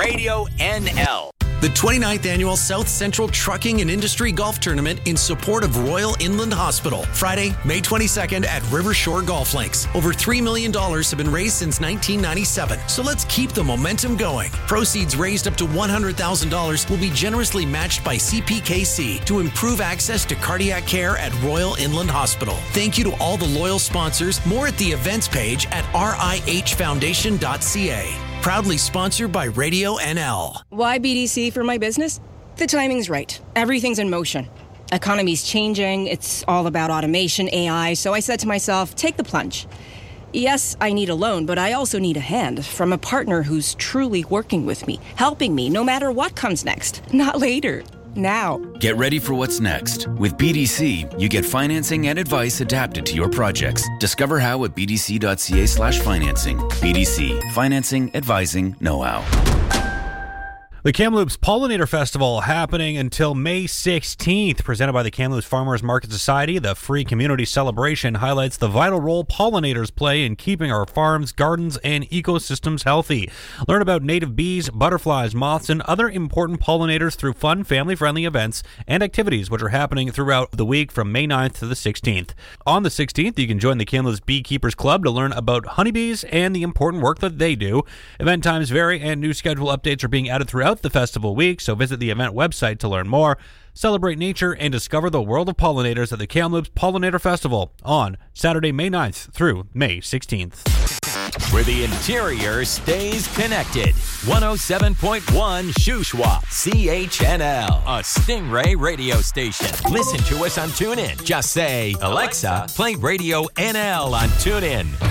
Radio NL. The 29th Annual South Central Trucking and Industry Golf Tournament in support of Royal Inland Hospital. Friday, May 22nd at Rivershore Golf Links. Over $3 million have been raised since 1997. So let's keep the momentum going. Proceeds raised up to $100,000 will be generously matched by CPKC to improve access to cardiac care at Royal Inland Hospital. Thank you to all the loyal sponsors. More at the events page at rihfoundation.ca. Proudly sponsored by Radio NL. Why BDC for my business? The timing's right. Everything's in motion. Economy's changing. It's all about automation, AI. So I said to myself, take the plunge. Yes, I need a loan, but I also need a hand from a partner who's truly working with me, helping me no matter what comes next. Not later. Now. Get ready for what's next. With BDC, you get financing and advice adapted to your projects. Discover how at bdc.ca/financing. BDC. Financing, advising, know-how. The Kamloops Pollinator Festival happening until May 16th. Presented by the Kamloops Farmers Market Society, the free community celebration highlights the vital role pollinators play in keeping our farms, gardens, and ecosystems healthy. Learn about native bees, butterflies, moths, and other important pollinators through fun, family-friendly events and activities which are happening throughout the week from May 9th to the 16th. On the 16th, you can join the Kamloops Beekeepers Club to learn about honeybees and the important work that they do. Event times vary and new schedule updates are being added throughout the festival week, so visit the event website to learn more. Celebrate nature and discover the world of pollinators at the Kamloops Pollinator Festival on Saturday, May 9th through May 16th. Where the interior stays connected. 107.1 Shuswap, CHNL, a Stingray radio station. Listen to us on TuneIn. Just say, Alexa, play Radio NL on TuneIn.